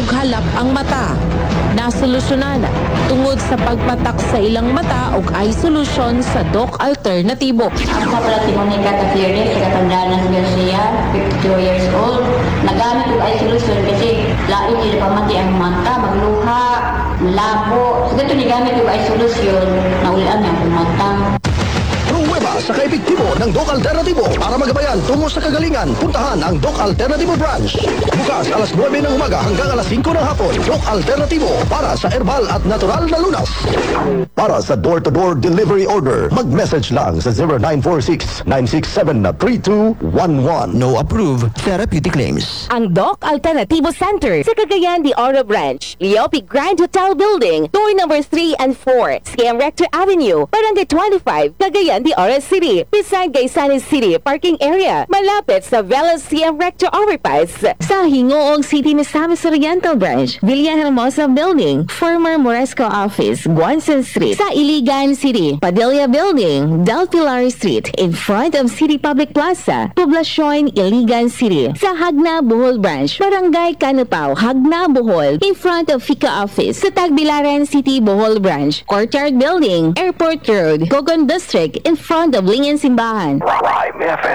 ug halap ang mata. Nasolusyonan tungod sa pagpatak sa ilang mata ug eye solution sa Doc Alternatibo. Ako sa pala si Monica Casieres, katandaan ng siya, 52 years old. Nagamit ko ay solution kasi lain niya pamati ang mata, magluha, malabo. So ito nigamit ko ay solution, naulaan niya ang mata. Pruweba sa kaepektibo ng Doc Alternatibo para magabayan tungo sa kagalingan. Puntahan ang Doc Alternatibo branch. Bukas alas 9 ng umaga hanggang alas 5 ng hapon. Doc Alternatibo para sa herbal at natural na lunas. Para sa door-to-door delivery order, mag-message lang sa 0946-967-3211. No approved therapeutic claims. Ang Doc Alternativo Center sa Cagayan de Oro Branch, Leopi Grand Hotel Building, door number 3 and 4, CM Rector Avenue, Barangay 25, Cagayan de Oro City, beside Gaysanes City Parking Area, malapit sa Velas CM Rector Overpass. Sa Hingoog City Misamis Oriental Branch, Villahermosa Building, former Moresco Office, Guanzon Street, sa Iligan City, Padilla Building, Del Pilar Street, in front of City Public Plaza, Poblacion, Iligan City, sa Hagna Bohol Branch, Barangay Canupao, Hagna Bohol, in front of FICA Office, sa Tagbilaran City Bohol Branch, Courtyard Building, Airport Road, Gogon District, in front of Lingan Simbahan. Prime FM.